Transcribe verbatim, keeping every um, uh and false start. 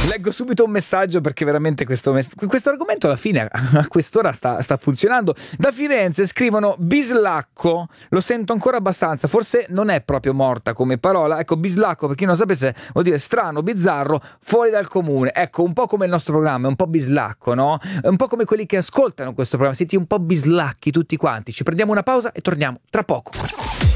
Leggo subito un messaggio perché veramente questo, mess- questo argomento alla fine a quest'ora sta, sta funzionando. Da Firenze scrivono bislacco, lo sento ancora abbastanza, forse non è proprio morta come parola. Ecco, bislacco, per chi non sapesse, vuol dire strano, bizzarro, fuori dal comune. Ecco, un po' come il nostro programma, è un po' bislacco, no? È un po' come quelli che ascoltano questo programma, siete un po' bislacchi tutti quanti. Ci prendiamo una pausa e torniamo tra poco.